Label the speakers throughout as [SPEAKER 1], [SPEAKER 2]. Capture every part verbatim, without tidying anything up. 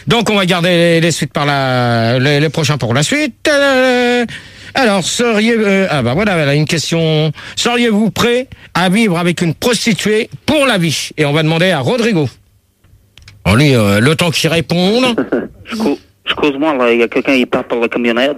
[SPEAKER 1] Donc on va garder les, les suites par la, les, les prochains pour la suite. Euh, alors, seriez, euh, ah bah voilà, voilà, une question. Seriez-vous prêt à vivre avec une prostituée pour la vie? Et on va demander à Rodrigo. Oh, lui, euh, le temps qu'il réponde.
[SPEAKER 2] Excuse-moi, là, il y a quelqu'un qui part par la camionnette.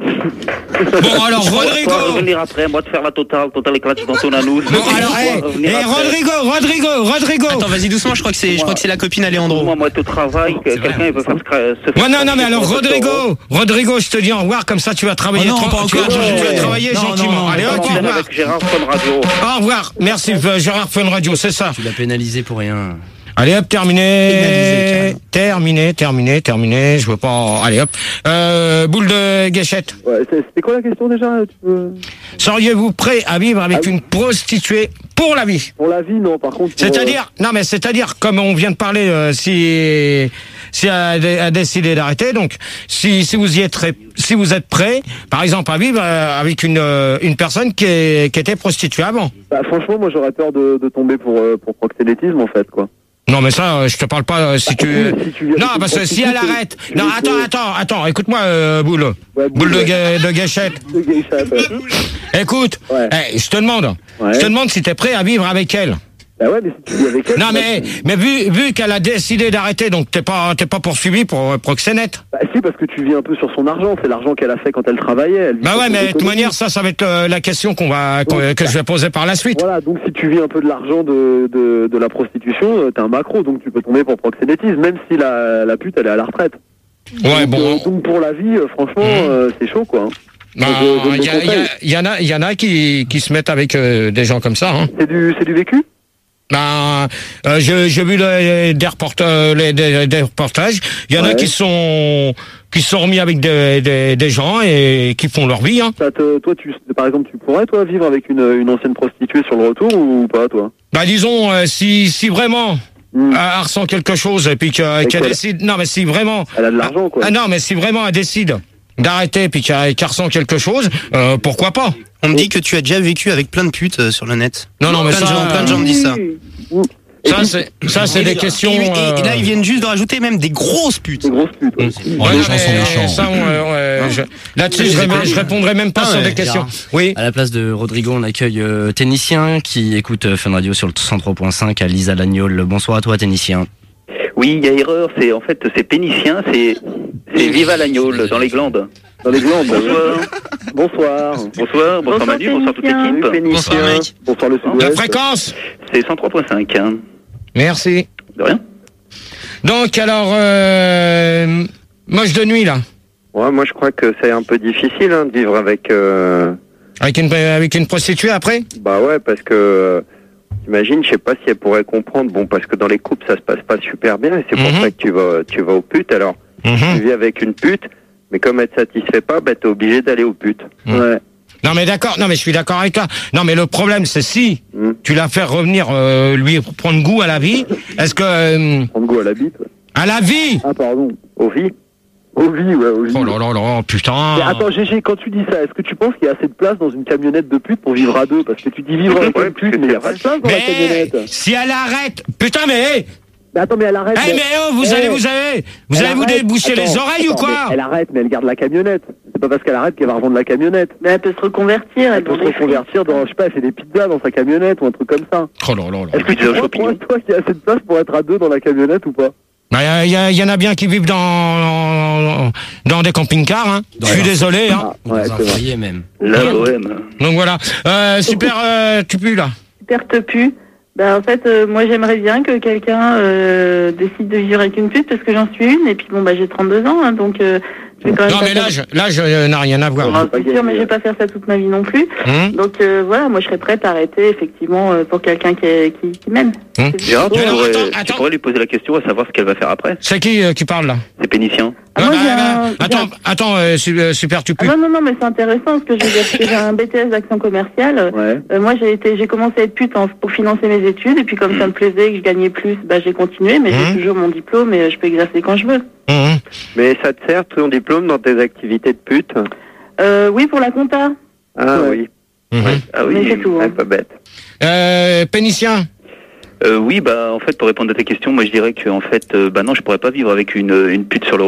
[SPEAKER 1] Bon, alors, Rodrigo.
[SPEAKER 2] Je vais revenir après, moi, de faire la totale, totale éclaté dans ton anus.
[SPEAKER 1] Bon, alors, hey, hey, Rodrigo, Rodrigo, Rodrigo.
[SPEAKER 3] Attends, vas-y doucement, je crois que c'est, je crois que c'est la copine Alejandro.
[SPEAKER 2] Moi, moi, tu travailles, quelqu'un, il veut faire se
[SPEAKER 1] Ouais, non, non, mais alors, Rodrigo, Rodrigo, je te dis au revoir, comme ça, tu vas travailler,
[SPEAKER 3] oh non,
[SPEAKER 1] tra- tu vas, tu vas travailler
[SPEAKER 3] non,
[SPEAKER 1] gentiment.
[SPEAKER 3] non, non,
[SPEAKER 1] Allez, hop, tu vas.
[SPEAKER 2] avec Gérard Fun Radio.
[SPEAKER 1] Au revoir. Merci, Gérard Fun Radio, c'est ça.
[SPEAKER 3] Tu l'as pénalisé pour rien.
[SPEAKER 1] Allez hop, terminé, terminé, terminé, terminé, je veux pas, allez hop, euh, boule de gâchette.
[SPEAKER 4] Ouais, c'était quoi la question déjà? Tu peux...
[SPEAKER 1] Seriez-vous prêt à vivre avec ah oui. une prostituée pour la vie?
[SPEAKER 4] Pour la vie, non, par contre. Pour...
[SPEAKER 1] C'est-à-dire, non mais c'est-à-dire, comme on vient de parler, euh, si, si elle a, a décidé d'arrêter, donc, si, si vous y êtes, si vous êtes prêt, par exemple, à vivre euh, avec une, euh, une personne qui, est, qui était prostituée avant.
[SPEAKER 4] Bah, franchement, moi j'aurais peur de, de tomber pour, euh, pour proxénétisme en fait, quoi.
[SPEAKER 1] Non mais ça, je te parle pas si tu... Si tu non parce que si elle arrête... Non attends, attends, attends, écoute-moi euh, Boule. Ouais, boule, boule de, ouais. ga... de gâchette. De gâchette, ouais. Écoute, ouais. hey, je te demande, ouais. je te demande si t'es prêt à vivre avec elle.
[SPEAKER 4] Bah ouais, mais si tu vis avec elle...
[SPEAKER 1] Non mais, mais vu, vu qu'elle a décidé d'arrêter, donc t'es pas, t'es pas poursuivi pour euh, proxénète.
[SPEAKER 4] Bah si, parce que tu vis un peu sur son argent, c'est l'argent qu'elle a fait quand elle travaillait. Elle
[SPEAKER 1] bah ouais, mais de toute manière, ça, ça va être euh, la question qu'on va, donc, que, que je vais poser par la suite.
[SPEAKER 4] Voilà, donc si tu vis un peu de l'argent de, de, de la prostitution, euh, t'es un macro, donc tu peux tomber pour proxénétisme, même si la, la pute, elle est à la retraite.
[SPEAKER 1] Ouais,
[SPEAKER 4] donc,
[SPEAKER 1] bon.
[SPEAKER 4] Euh, donc pour la vie, euh, franchement, mmh. euh, c'est chaud, quoi.
[SPEAKER 1] Il bah, y, y, y, y en a, il y en a qui, qui se mettent avec euh, des gens comme ça. Hein.
[SPEAKER 4] C'est du, c'est du vécu.
[SPEAKER 1] Ben, euh, j'ai, j'ai vu les, des, reportages, les, des, des reportages. Il y en ouais. a qui sont qui sont remis avec des, des, des gens et qui font leur vie. Hein.
[SPEAKER 4] Ça te, toi, tu, par exemple, tu pourrais toi vivre avec une, une ancienne prostituée sur le retour ou pas, toi?
[SPEAKER 1] Ben, disons, euh, si si vraiment mmh. elle ressent quelque chose et puis qu'elle, qu'elle décide. Non, mais si vraiment.
[SPEAKER 4] Elle a de l'argent, quoi.
[SPEAKER 1] Ah non, mais si vraiment elle décide d'arrêter puis qu'elle, qu'elle ressent quelque chose, euh, pourquoi pas?
[SPEAKER 3] On me dit que tu as déjà vécu avec plein de putes euh, sur le net.
[SPEAKER 1] Non, non, mais
[SPEAKER 3] plein
[SPEAKER 1] ça...
[SPEAKER 3] De gens, plein de gens me disent ça.
[SPEAKER 1] Ça, c'est, ça, c'est des questions...
[SPEAKER 3] Et, et,
[SPEAKER 1] euh...
[SPEAKER 3] et là, ils viennent juste de rajouter même des grosses putes.
[SPEAKER 4] Des grosses putes, ouais.
[SPEAKER 5] Oh,
[SPEAKER 1] ouais,
[SPEAKER 5] les gens sont méchants.
[SPEAKER 1] Ça, ouais, ouais, je... Là-dessus, je, ré... je répondrai même pas ah, sur ouais, des questions. Oui.
[SPEAKER 3] À la place de Rodrigo, on accueille euh, Ténicien, qui écoute euh, Fun Radio sur le cent trois point cinq à Lisa Lagnol. Bonsoir à toi, Ténicien.
[SPEAKER 2] Oui, il y a erreur, c'est, en fait, c'est Pénicien, c'est, c'est Viva Lagnol, dans les glandes.
[SPEAKER 4] Dans les glandes.
[SPEAKER 2] Bonsoir.
[SPEAKER 4] Bonsoir.
[SPEAKER 2] Bonsoir, bonsoir Manu, bonsoir toute l'équipe.
[SPEAKER 3] Bonsoir mec.
[SPEAKER 4] Bonsoir le sud-ouest.
[SPEAKER 1] La fréquence?
[SPEAKER 2] C'est cent trois point cinq. Hein.
[SPEAKER 1] Merci.
[SPEAKER 2] De rien.
[SPEAKER 1] Donc alors, euh, moche de nuit là.
[SPEAKER 6] Ouais, moi je crois que c'est un peu difficile hein, de vivre avec... Euh...
[SPEAKER 1] Avec une, avec une prostituée après?
[SPEAKER 6] Bah ouais, parce que... T'imagines, je sais pas si elle pourrait comprendre, bon, parce que dans les couples ça se passe pas super bien, et c'est pour mm-hmm. ça que tu vas, tu vas aux putes, alors mm-hmm. tu vis avec une pute, mais comme elle te satisfait pas, bah t'es obligé d'aller aux putes.
[SPEAKER 1] Mm. Ouais. Non mais d'accord, non mais je suis d'accord avec toi. Non mais le problème c'est si mm. tu la fais revenir, euh, lui prendre goût à la vie, est-ce que... Euh,
[SPEAKER 4] prendre goût à la bite, ouais.
[SPEAKER 1] À la vie.
[SPEAKER 4] Ah pardon,
[SPEAKER 6] aux vies.
[SPEAKER 4] Aux vies, ouais, aux vies.
[SPEAKER 1] Oh là là là, putain.
[SPEAKER 4] Mais attends, Gégé, quand tu dis ça, est-ce que tu penses qu'il y a assez de place dans une camionnette de pute pour vivre à deux? Parce que tu dis vivre avec une pute, mais il y a pas de place dans
[SPEAKER 1] mais
[SPEAKER 4] la camionnette.
[SPEAKER 1] Si elle arrête, putain mais...
[SPEAKER 4] Mais attends, mais elle arrête.
[SPEAKER 1] Eh hey, mais oh, vous hey. allez, vous allez, vous allez vous déboucher les oreilles
[SPEAKER 4] attends,
[SPEAKER 1] ou quoi?
[SPEAKER 4] Elle arrête, mais elle garde la camionnette. C'est pas parce qu'elle arrête qu'elle va revendre la camionnette.
[SPEAKER 7] Mais elle peut se reconvertir. Elle,
[SPEAKER 4] elle peut se reconvertir dans, je sais pas, elle fait des pizzas dans sa camionnette ou un truc comme ça.
[SPEAKER 1] Oh là là là.
[SPEAKER 4] Est-ce que tu crois, toi, toi qu'il y a assez de place pour être à deux dans la camionnette ou pas?
[SPEAKER 1] Bah, il y, y, y en a bien qui vivent dans dans des camping-cars. Hein. Je suis désolé. Hein.
[SPEAKER 4] Ah, ouais,
[SPEAKER 3] dans un foyer même.
[SPEAKER 2] La bohème.
[SPEAKER 1] Donc voilà. Euh, super, euh, tu pues là.
[SPEAKER 7] Super te pue. Ben, en fait, euh, moi j'aimerais bien que quelqu'un euh, décide de vivre avec une pute parce que j'en suis une et puis bon bah j'ai trente-deux ans hein, donc euh, je vais quand même.
[SPEAKER 1] Non mais l'âge, l'âge euh, n'a rien à voir.
[SPEAKER 7] Ah, c'est sûr, mais je vais pas faire ça toute ma vie non plus. Mmh. Donc euh, voilà, moi je serais prête à arrêter effectivement euh, pour quelqu'un qui, qui, qui m'aime.
[SPEAKER 2] Mmh. Gérard, tu, pourrais, attends, attends. tu pourrais lui poser la question à savoir ce qu'elle va faire après.
[SPEAKER 1] C'est qui euh, qui parle là?
[SPEAKER 2] C'est Pénicien.
[SPEAKER 7] Ah, moi,
[SPEAKER 1] bah,
[SPEAKER 7] j'ai
[SPEAKER 1] bah,
[SPEAKER 7] un...
[SPEAKER 1] Attends, j'ai... attends, euh, super, tu peux.
[SPEAKER 7] Ah, non, non, non, mais c'est intéressant ce que je veux dire. Parce que j'ai un B T S d'action commerciale.
[SPEAKER 4] Ouais.
[SPEAKER 7] Euh, moi, j'ai été, j'ai commencé à être pute en, pour financer mes études. Et puis, comme mmh. ça me plaisait, que je gagnais plus, bah, j'ai continué. Mais mmh. j'ai toujours mon diplôme et je peux exercer quand je veux.
[SPEAKER 1] Mmh.
[SPEAKER 6] Mais ça te sert ton diplôme dans tes activités de pute?
[SPEAKER 7] Euh, oui, pour la compta.
[SPEAKER 6] Ah ouais. oui.
[SPEAKER 1] Mmh.
[SPEAKER 6] Ouais. Ah oui,
[SPEAKER 7] mais c'est tout.
[SPEAKER 6] Hein.
[SPEAKER 7] Hein.
[SPEAKER 6] Pas bête.
[SPEAKER 1] Euh, Pénicien.
[SPEAKER 2] Euh, oui, bah en fait, pour répondre à ta question, moi je dirais que en fait, euh, bah non, je pourrais pas vivre avec une une pute sur le